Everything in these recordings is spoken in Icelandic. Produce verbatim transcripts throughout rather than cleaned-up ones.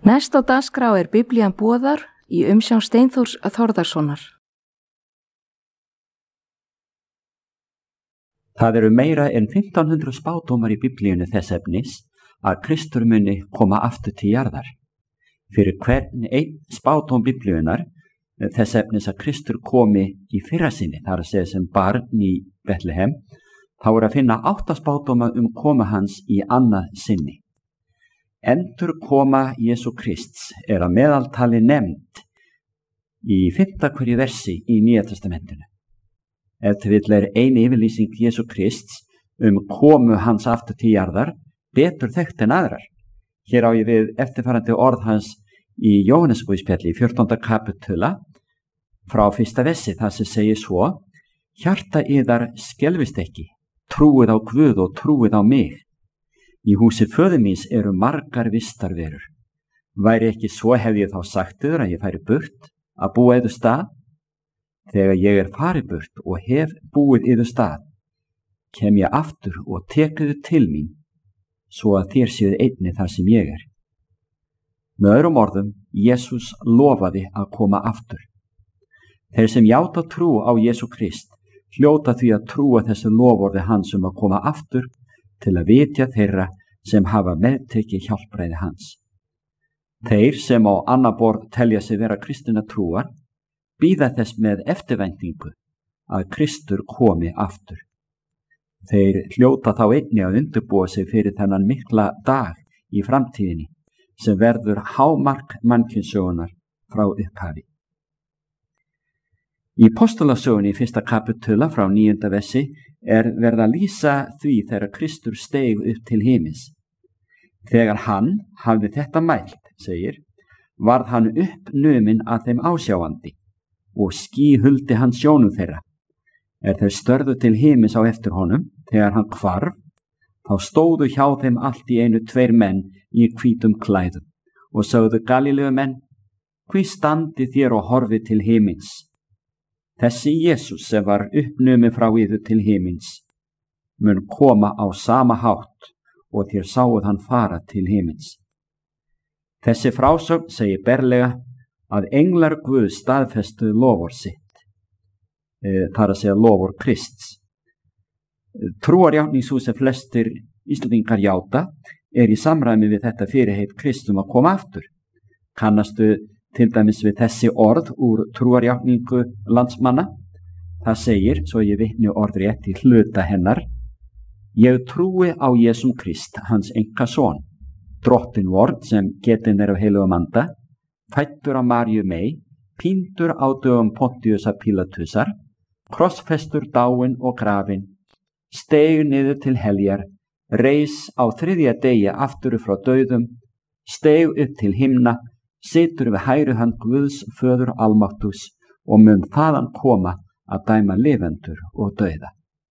Næst á dagskrá er Biblían boðar í umsjón Steinþórs Þórðarsonar. Það eru meira en fimmtán hundruð spádómar í Biblíunni þess efnis að Kristur muni koma aftur til jarðar. Fyrir hvern einn spádóm Biblíunnar þess efnis að Kristur komi í fyrra sinni, þar að segja sem barn í Betlehem, þá er að finna átta spádóma um koma hans í annað sinni. Endur koma Jesú Krists er að meðaltali nefnd í fimmta hverju versi í Nýja testamentinu. Ef til vill er ein yfirlýsing Jesú Krists um komu hans aftur til jarðar betur þekkt en aðrar. Hér á ég við eftirfarandi orð hans í Jóhannesarguðspjalli í fjórtánda kapitula frá fyrsta versi, þar sem segir svo: Hjarta yðar skelfist ekki, trúið á Guð og trúið á mig. Í húsi föður míns eru margar vistarverur. Væri ekki svo hef ég þá sagt yður að ég færi burt að búa yður stað? Þegar ég er farið burt og hef búið yður stað, kem ég aftur og tek yður til mín, svo að þér séuð einni þar sem ég er. Með öðrum orðum, Jesús lofaði að koma aftur. Þeir sem játa trú á Jesú Krist hljóta því að trúa þessu loforði hans um að koma aftur til að vitja þeirra sem hafa meðtekið hjálpræði hans. Þeir sem á annað borð telja sig vera kristinna trúar bíða þess með eftirvæntingu að Kristur komi aftur. Þeir hljóta þá einnig að undirbúa sig fyrir þennan mikla dag í framtíðinni sem verður hámark mannkynssögunar frá upphafi. Í Postulasögunni í fyrsta kapitula frá níunda versi er verið að lýsa því þegar Kristur steig upp til himins. Þegar hann hafði þetta mælt, segir, varð hann uppnuminn að þeim ásjáandi og ský huldi hann sjónum þeirra. Er þeir störðu til himins á eftir honum, þegar hann hvarf, þá stóðu hjá þeim allt í einu tveir menn í hvítum klæðum og sögðu Galileumenn: Hví standi þér og horfi til himins? Þessi Jesús sem var uppnuminn frá yður til himins mun koma á sama hátt og þér sáuð hann fara til himins. Þessi frásögn segir berlega að englar Guð staðfestu lofur sitt, e, þar að segja lofur Krists. Trúarjátning sú sem flestir Íslendingar játa er í samræmi við þetta fyrirheit Kristum að koma aftur. Kannastu til dæmis við þessi orð úr trúarjátningu landsmanna? Það segir, svo ég vitni orðrétt í hluta hennar: Ég trúi á Jesúm Krist, hans einkasson, drottin vorn sem getin er af heilugum anda, fæddur af Maríu mey, píndur á dögum Pontiusar Pílatusar, krossfestur dáinn og grafinn, steig niður til heljar, reis á þriðja degi aftur frá dauðum, steig upp til himna, situr við hægri hönd Guðs föður almáttugs og mun þaðan koma að dæma lifendur og dauða.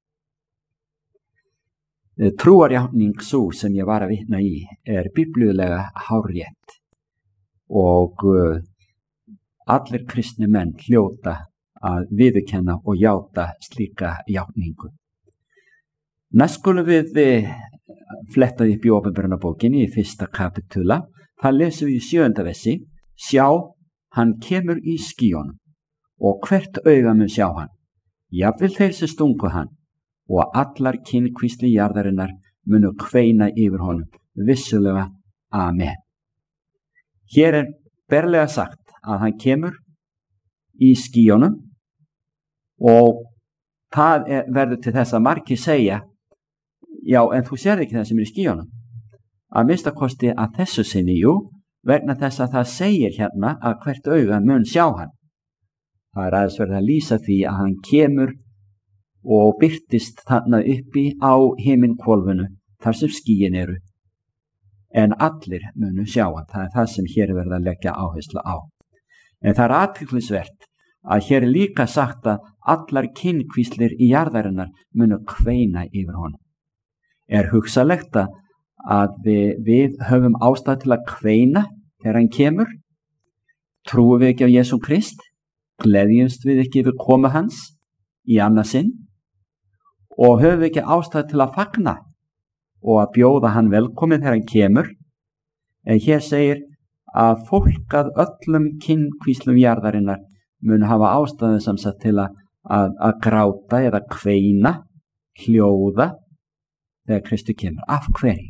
Trúarjátning sú sem ég var að vitna í er biblíulega hárrétt og uh, allir kristni menn hljóta að viðurkenna og játa slíka játningu. Næst skulum við fletta upp í Opinberunarbókinni í fyrsta kapitula. Það lesum við í sjöunda versi: Sjá, hann kemur í skýjunum og hvert auga mun sjá hann, jafnvel þeir sem stungu hann, og allar kynkvísli jarðarinnar munu kveina yfir honum, vissulega, amen. Hér er berlega sagt að hann kemur í skýjunum og það er, verður til þess að margir segja: Já, en þú sér ekki það sem er í skýjunum. Að minnsta kosti að þessu sinni, jú, vegna þess að það segir hérna að hvert auga mun sjá hann. Það er aðeins verið að lýsa því að hann kemur og birtist þarna uppi á himinhvolfinu þar sem skýin eru. En allir munu sjá hann, það er það sem hér er verið að leggja áherslu á. En það er athyglisvert að hér er líka sagt að allar kynkvíslir í jarðarinnar munu kveina yfir honum. Er hugsalegt að að við, við höfum ástæðu til að kveina þegar hann kemur? Trúum við ekki á Jesúm Krist? Gleðjumst við ekki við komu hans í annað sinn? Og höfum við ekki ástæðu til að fagna og að bjóða hann velkomin þegar hann kemur? En hér segir að fólk að öllum kynnkvíslum jarðarinnar mun hafa ástæðu samsagt til að, að, að gráta eða kveina, hljóða þegar Kristur kemur. Af hverju?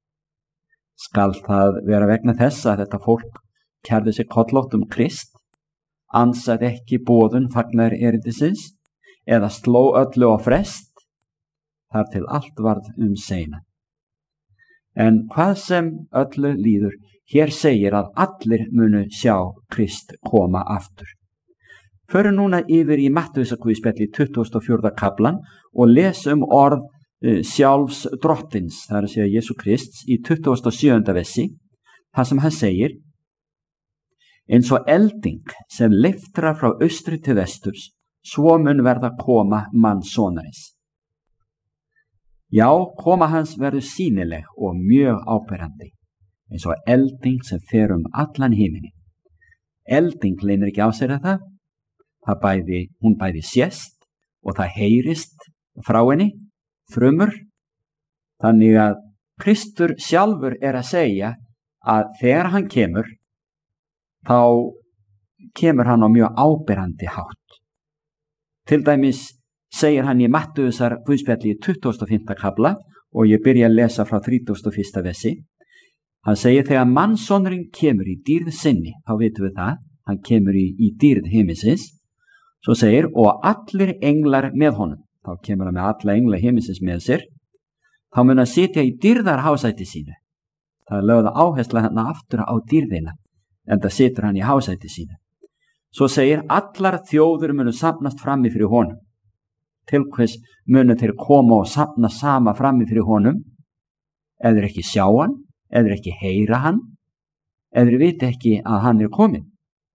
Skal það vera vegna þess að þetta fólk kærði sig kollótt um Krist, ansað ekki boðun fagnaðar erindisins eða sló öllu á frest, þar til allt varð um seina. En hvað sem öllu líður, hér segir að allir munu sjá Krist koma aftur. Förum núna yfir í Mattheusarguðspjalli tuttugasta og fjórða kaflan og lesum orð uh, sjálfs drottins, það er að segja Jesú Krists, í tuttugasta og sjöunda versi, þar sem hann segir: eins og elding sem leiftrar frá austri til vesturs, svo mun verða koma mannssonarins. Já, koma hans verður sýnileg og mjög áberandi, eins og elding sem fer um allan himini. Elding leynir ekki á sér að það, það bæði, hún bæði sést og það heyrist frá henni, frumur. Þannig að Kristur sjálfur er að segja að þegar hann kemur, þá kemur hann á mjög áberandi hátt. Til dæmis segir hann í Mattheusar guðspjalli í tuttugasta og fimmta kafla og ég byrja að lesa frá þrítugasta og fyrsta versi. Hann segir þegar mannssonurinn kemur í dýrð sinni, þá vitum við það, hann kemur í, í dýrð himinsins, svo segir og allir englar með honum, þá kemur hann með alla engla himinsins með sér, þá mun að sitja í dýrðar hásæti sínu. Það er lögð áhersla hérna aftur á dýrðina, en það situr hann í hásæti sínu. Svo segir allar þjóður munu samnast frammi fyrir honum. Til hvers munu þeir koma og safna sama frammi fyrir honum, eða ekki sjá hann, eða ekki heyra hann, eða viti ekki að hann er komin.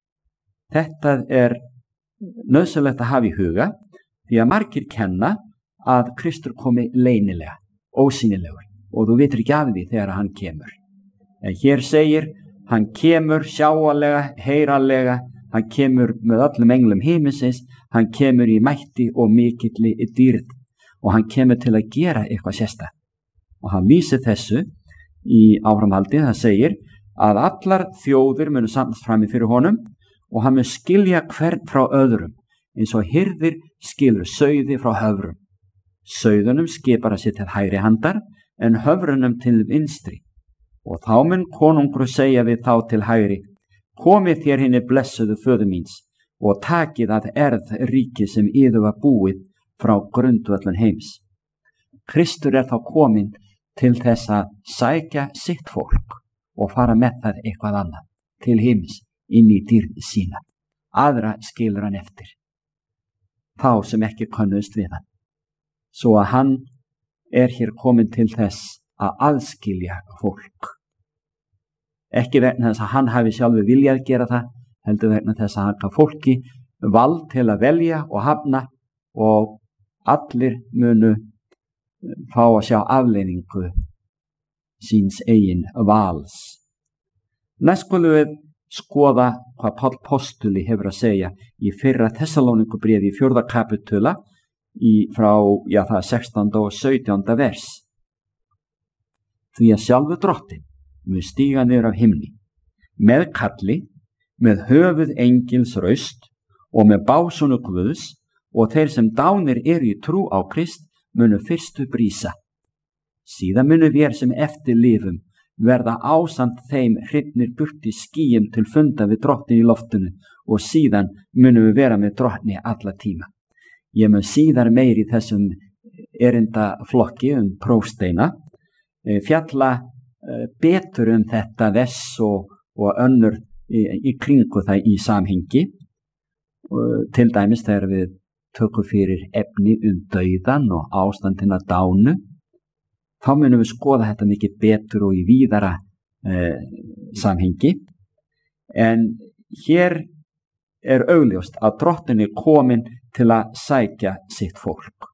Þetta er nauðsynlegt að hafa í huga, því að margir kenna að Kristur komi leynilega, ósýnilegur, og þú vitur ekki af því þegar hann kemur. En hér segir, hann kemur sjáanlega, heyranlega, hann kemur með öllum englum himinsins, hann kemur í mætti og mikilli dýrð og hann kemur til að gera eitthvað sérstakt. Og hann lýsir þessu í áframhaldi, það segir að allar þjóðir munu samnast frammi fyrir honum og hann mun skilja hvern frá öðrum, eins og hirðir skilur sauði frá höfrum. Sauðunum skipar að sér til hægri handar en höfrunum til vinstri. Og þá mun konungur segja við þá til hægri: komið þér hinni blessuðu föður míns og takið að erð ríki sem yður var búið frá grundvöllun heims. Kristur er þá kominn til þess að sækja sitt fólk og fara með það eitthvað annað til heims inn í dýrð sína. Aðra skilur hann eftir, þá sem ekki könnuðust við hann. Svo að hann er hér kominn til þess að aðskilja fólk. Ekki vegna þess að hann hafi sjálfur viljað gera það, heldur vegna þess að hann gaf fólki vald til að velja og hafna og allir munu fá að sjá afleiðingu síns eigin vals. Næst skulum við skoða hvað Páll postuli hefur að segja í fyrra Tessalónikubréfi í fjórða kapitula í frá, já það er sextánda og sautjánda vers. Því að sjálfur drottinn mun stíga niður af himni, með kalli, með höfuð engils raust og með básunu Guðs, og þeir sem dánir eru í trú á Krist munu fyrstu brísa. Síðan munu vér sem eftir lifum verða ásamt þeim hrifnir burt í skýjum til funda við drottin í loftinu og síðan munum við vera með drottni alla tíma. Ég mun síðar meir í þessum erindaflokki um prófsteina fjalla betur um þetta þess og, og önnur í, í kringu það í samhengi. Til dæmis þegar við tökum fyrir efni um dauðan og ástandina dánu, þá munum við skoða þetta mikið betur og í víðara eh, samhengi. En hér er augljóst að drottinn er kominn til að sækja sitt fólk.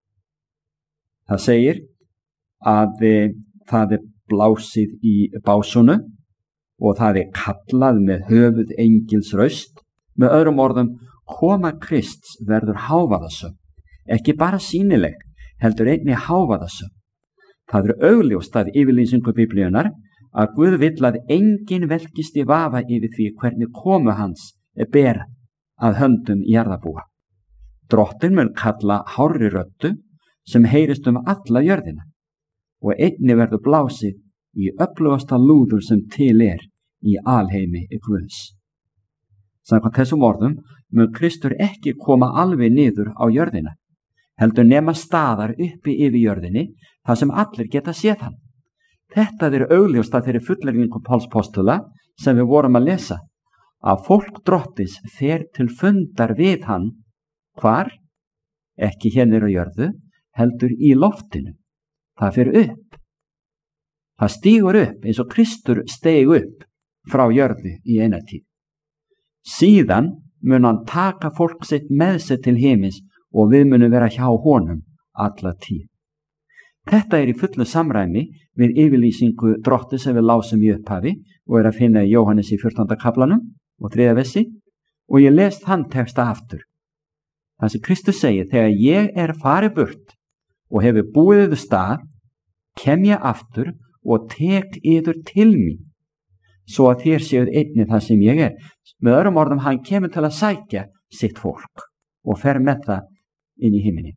Það segir að eh, það er blásið í básunu og það er kallað með höfuð engils raust. Með öðrum orðum, koma Krists verður hávaðasöm, ekki bara sýnileg, heldur einnig hávaðasöm. Það er augljóst að yfirlýsingu Biblíunnar að Guð vill að engin velkist í vafa yfir því hvernig komu hans ber að höndum jarðarbúa. Drottinn mun kalla hárri röddu sem heyrist um alla jörðina og einni verður blásið í öflugasta lúður sem til er í alheimi Guðs. Samkvæmt þessum orðum mun Kristur ekki koma alveg niður á jörðina, heldur nema staðar uppi yfir jörðinni þar sem allir geta séð hann. Þetta er augljóst að þeirri fullyrðingu Páls postula sem við vorum að lesa, að fólk Drottins fer til fundar við hann, hvar? Ekki hérna á jörðu, heldur í loftinu. Það fer upp. Það stígur upp eins og Kristur steig upp frá jörðu í eina tíð. Síðan mun hann taka fólk sitt með sér til himins og við munum vera hjá honum alla tíð. Þetta er í fullu samræmi við yfirlýsingu Drottins sem við lásum í upphafi og er að finna í Jóhannes í fjórtánda kaflanum og þriðja versi, og ég les þann texta aftur. Það sem Kristus segir, þegar ég er farið burt og hefur búið yður stað, kem ég aftur og tek yður til mín, svo að þér séuð einnig það sem ég er. Með öðrum orðum, hann kemur til að sækja sitt fólk og fer með það inn í himini.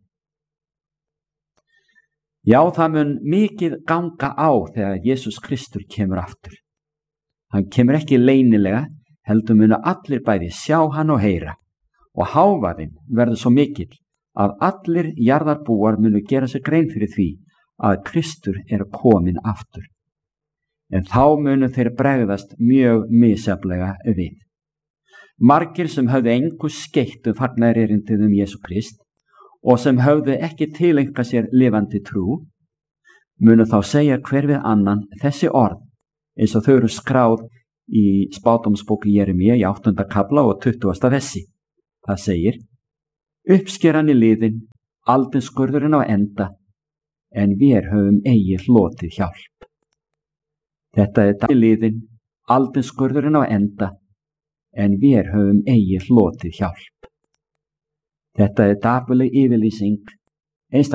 Já, það mun mikið ganga á þegar Jesús Kristur kemur aftur. Hann kemur ekki leynilega, heldur munu allir bæði sjá hann og heyra, og hávaðinn verður svo mikill að allir jarðarbúar munu gera sig grein fyrir því að Kristur er komin aftur. En þá munu þeir bregðast mjög misjafnlega við. Margir sem höfðu engu skeytt um fagnaðarerindið um Jesú Krist og sem höfðu ekki tileinkað sér lifandi trú, munu þá segja hver við annan þessi orð eins og þau eru skráð í spádómsbóki Jeremíu í áttunda kafla og tuttugasta versi. Það segir: uppskeran í liðin, aldinskurðurinn á enda, en vér höfum eigi hlotið hjálp. Þetta er daginn liðin, aldinskurðurinn á enda, en vér höfum eigi hlotið hjálp. Þetta er dapurleg yfirlýsing